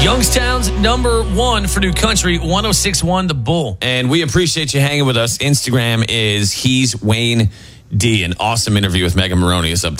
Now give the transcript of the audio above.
Youngstown's #1 for new country, 106.1 The Bull. And we appreciate you hanging with us. Instagram is He's Wayne D. An awesome interview with Megan Maroney is up